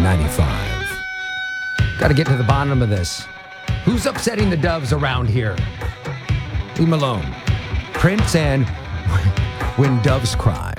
1995. Got to get to the bottom of this. Who's upsetting the doves around here? Leave him alone. Prince and When Doves Cry.